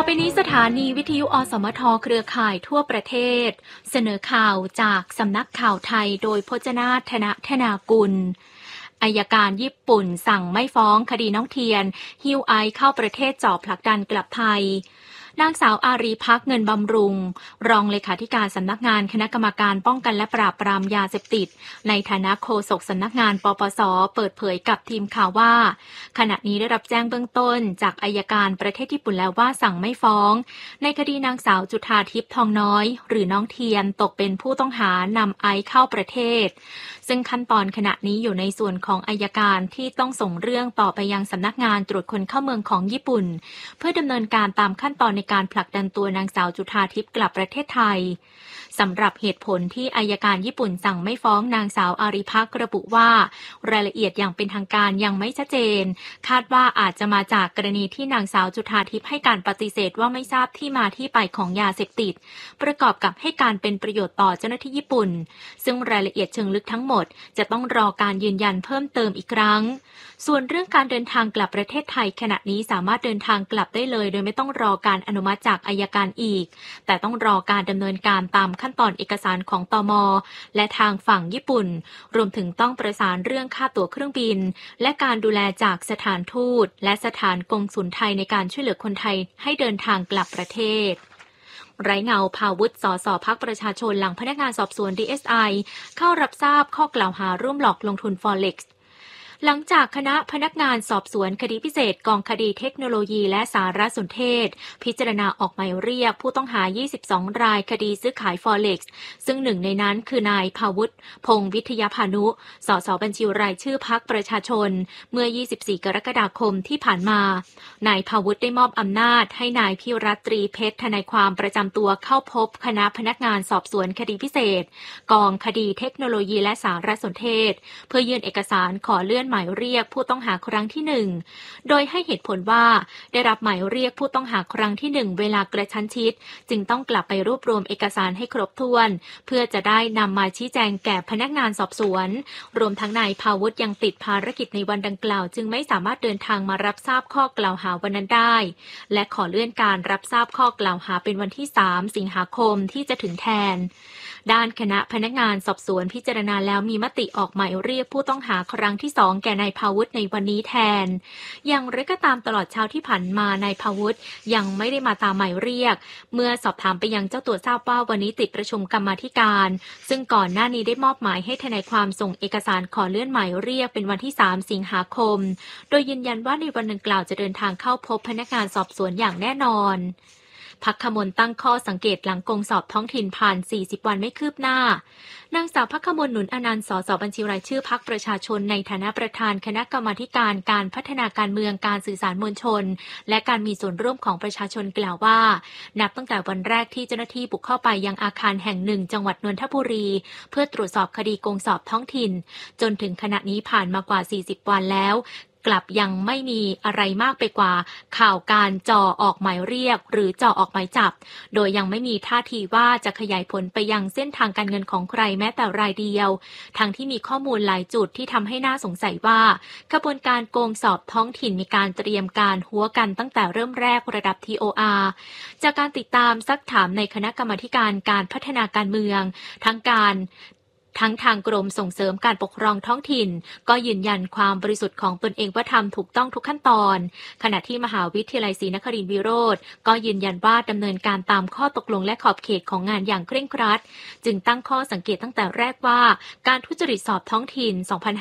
ไปนี้สถานีวิทยุอสมทเครือข่ายทั่วประเทศเสนอข่าวจากสำนักข่าวไทยโดยพจนาถนะธนากุลอัยการญี่ปุ่นสั่งไม่ฟ้องคดีน้องเทียนฮิวไอเข้าประเทศจ่อผลักดันกลับไทยนางสาวอารีภักดิ์เงินบำรุงรองเลขาธิการสำนักงานคณะกรรมการป้องกันและปราบปรามยาเสพติดในฐานะโฆษกสำนักงานปปส.เปิดเผยกับทีมข่าวว่าขณะนี้ได้รับแจ้งเบื้องต้นจากอัยการประเทศญี่ปุ่นแล้วว่าสั่งไม่ฟ้องในคดีนางสาวจุฑาทิพย์ทองน้อยหรือน้องเทียนตกเป็นผู้ต้องหานำไอซ์เข้าประเทศซึ่งขั้นตอนขณะนี้อยู่ในส่วนของอัยการที่ต้องส่งเรื่องต่อไปยังสำนักงานตรวจคนเข้าเมืองของญี่ปุ่นเพื่อดำเนินการตามขั้นตอนในการผลักดันตัวนางสาวจุฑาทิพย์กลับประเทศไทยสำหรับเหตุผลที่อัยการญี่ปุ่นสั่งไม่ฟ้องนางสาวอารีภักดิ์ระบุว่ารายละเอียดอย่างเป็นทางการยังไม่ชัดเจนคาดว่าอาจจะมาจากกรณีที่นางสาวจุฑาทิพย์ให้การปฏิเสธว่าไม่ทราบที่มาที่ไปของยาเสพติดประกอบกับให้การเป็นประโยชน์ต่อเจ้าหน้าที่ญี่ปุ่นซึ่งรายละเอียดเชิงลึกทั้งหมดจะต้องรอการยืนยันเพิ่มเติมอีกครั้งส่วนเรื่องการเดินทางกลับประเทศไทยขณะนี้สามารถเดินทางกลับได้เลยโดยไม่ต้องรอการอนุมัติจากอัยการอีกแต่ต้องรอการดำเนินการตามขั้นตอนเอกสารของตม.และทางฝั่งญี่ปุ่นรวมถึงต้องประสานเรื่องค่าตั๋วเครื่องบินและการดูแลจากสถานทูตและสถานกงสุลไทยในการช่วยเหลือคนไทยให้เดินทางกลับประเทศไร้เงาภาวุฒิ สส.พรรคประชาชนหลังพนักงานสอบสวน DSI เข้ารับทราบข้อกล่าวหาร่วมหลอกลงทุน Forexหลังจากคณะพนักงานสอบสวนคดีพิเศษกองคดีเทคโนโลยีและสารสนเทศพิจารณาออกหมายเรียกผู้ต้องหา22รายคดีซื้อขาย Forex ซึ่งหนึ่งในนั้นคือนายภาวุฒิพงษ์วิทยาพานุสสบัญชีรายชื่อพรรคประชาชนเมื่อ24กรกฎาคมที่ผ่านมานายภาวุฒิได้มอบอำนาจให้นายพิรัตรีเพชรทนายความประจำตัวเข้าพบคณะพนักงานสอบสวนคดีพิเศษกองคดีเทคโนโลยีและสารสนเทศเพื่อยื่นเอกสารขอเลื่อนหมายเรียกผู้ต้องหาครั้งที่1โดยให้เหตุผลว่าได้รับหมายเรียกผู้ต้องหาครั้งที่1เวลากระชั้นชิดจึงต้องกลับไปรวบรวมเอกสารให้ครบถ้วนเพื่อจะได้นำมาชี้แจงแก่พนักงานสอบสวนรวมทั้งนายภาวุฒิยังติดภารกิจในวันดังกล่าวจึงไม่สามารถเดินทางมารับทราบข้อกล่าวหาวันนั้นได้และขอเลื่อนการรับทราบข้อกล่าวหาเป็นวันที่3สิงหาคมที่จะถึงแทนด้านคณะพนักงานสอบสวนพิจารณาแล้วมีมติออกหมายเรียกผู้ต้องหาครั้งที่2แก่นายภาวุฒิในวันนี้แทนอย่างไรก็ตามตลอดเช้าที่ผ่านมานายภาวุฒิยังไม่ได้มาตามหมายเรียกเมื่อสอบถามไปยังเจ้าตัวทราบว่าวันนี้ติดประชุมกรรมาธิการซึ่งก่อนหน้านี้ได้มอบหมายให้ทนายความส่งเอกสารขอเลื่อนหมายเรียกเป็นวันที่3สิงหาคมโดยยืนยันว่าในวันดังกล่าวจะเดินทางเข้าพบพนักงานสอบสวนอย่างแน่นอนภักขมลตั้งข้อสังเกตหลังกงสอบท้องถิ่นผ่าน40วันไม่คืบหน้านางสาวภักขมลหนุนอนันต์สสบัญชีรายชื่อพรรคประชาชนในฐานะประธานคณะกรรมาธิการการพัฒนาการเมืองการสื่อสารมวลชนและการมีส่วนร่วมของประชาชนกล่าวว่านับตั้งแต่วันแรกที่เจ้าหน้าที่บุกเข้าไปยังอาคารแห่งหนึ่งจังหวัดนนทบุรีเพื่อตรวจสอบคดีกงสอบท้องถิ่นจนถึงขณะนี้ผ่านมากว่า40วันแล้วกลับยังไม่มีอะไรมากไปกว่าข่าวการจ่อออกหมายเรียกหรือจ่อออกหมายจับโดยยังไม่มีท่าทีว่าจะขยายผลไปยังเส้นทางการเงินของใครแม้แต่รายเดียวทั้งที่มีข้อมูลหลายจุดที่ทำให้น่าสงสัยว่ากระบวนการโกงสอบท้องถิ่นมีการเตรียมการหัวกันตั้งแต่เริ่มแรกระดับ TOR จากการติดตามซักถามในคณะกรรมาธิการการพัฒนาการเมืองทั้งทางกรมส่งเสริมการปกครองท้องถิ่นก็ยืนยันความบริสุทธิ์ของตนเองว่าทำถูกต้องทุกขั้นตอนขณะที่มหาวิทยาลัยศรีนครินทร์วิโรจน์ก็ยืนยันว่าดำเนินการตามข้อตกลงและขอบเขตของงานอย่างเคร่งครัดจึงตั้งข้อสังเกตตั้งแต่แรกว่าการทุจริตสอบท้องถิ่น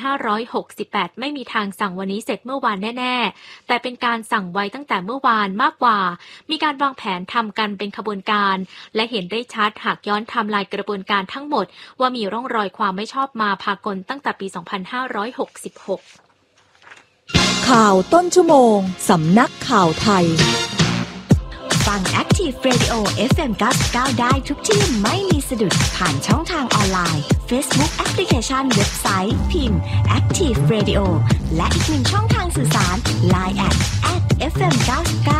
2568 ไม่มีทางสั่งวันนี้เสร็จเมื่อวานแน่ๆแต่เป็นการสั่งไว้ตั้งแต่เมื่อวานมากกว่ามีการวางแผนทำกันเป็นขบวนการและเห็นได้ชัดหากย้อนไทม์ไลน์กระบวนการทั้งหมดว่ามีร่องรอยความไม่ชอบมาพากลตั้งแต่ปี 2566 ข่าวต้นชั่วโมงสำนักข่าวไทยฟัง Active Radio FM 99ได้ทุกที่ไม่มีสะดุดผ่านช่องทางออนไลน์ Facebook Application เว็บไซต์พิมพ์ Active Radio และอีกหนึ่งช่องทางสื่อสาร Line @FM 99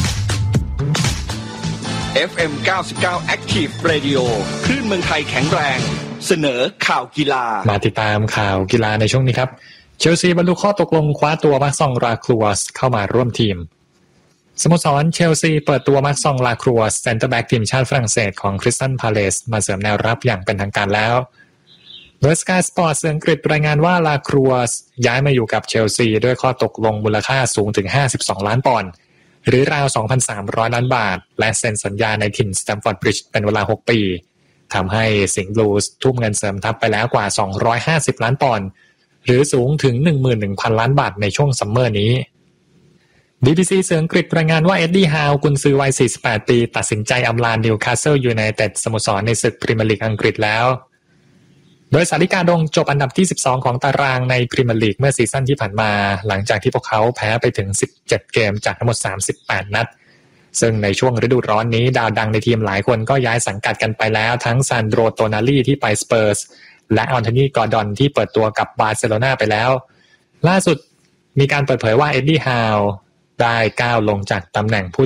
FM 99 Active Radio คลื่นเมืองไทยแข็งแรงเสนอข่าวกีฬามาติดตามข่าวกีฬาในช่วงนี้ครับเชลซีบรรลุข้อตกลงคว้าตัวมาซองราคลัวสเข้ามาร่วมทีมสโมสรเชลซีเปิดตัวมาร์คซองลาครัวเซนเตอร์แบ็กทีมชาติฝรั่งเศสของคริสตัลพาเลซมาเสริมแนวรับอย่างเป็นทางการแล้วโดย Sky Sports อังกฤษรายงานว่าลาครัวย้ายมาอยู่กับเชลซีด้วยข้อตกลงมูลค่าสูงถึง52ล้านปอนด์หรือราว 2,300 ล้านบาทและเซ็นสัญญาในถิ่นสแตมฟอร์ดบริดจ์เป็นเวลา6ปีทำให้สิงห์บลูส์ทุ่มเงินเสริมทัพไปแล้วกว่า250ล้านปอนด์หรือสูงถึง 11,000 ล้านบาทในช่วงซัมเมอร์นี้ BBC สื่ออังกฤษรายงานว่าเอ็ดดี้ฮาวกุนซือวัย48ปีตัดสินใจอำลานิวคาสเซิลยูไนเต็ดสโมสรในศึกพรีเมียร์ลีกอังกฤษแล้วโดยสาริกาดงจบอันดับที่12ของตารางในพรีเมียร์ลีกเมื่อซีซั่นที่ผ่านมาหลังจากที่พวกเขาแพ้ไปถึง17เกมจากทั้งหมด38นัดซึ่งในช่วงฤดูร้อนนี้ดาวดังในทีมหลายคนก็ย้ายสังกัดกันไปแล้วทั้งซานโดรโตนาลีที่ไปสเปอร์สและอันโทนีกอร์ดอนที่เปิดตัวกับบาร์เซโลนาไปแล้วล่าสุดมีการเปิดเผยว่าเอ็ดดี้ฮาวได้ก้าวลงจากตำแหน่งผู้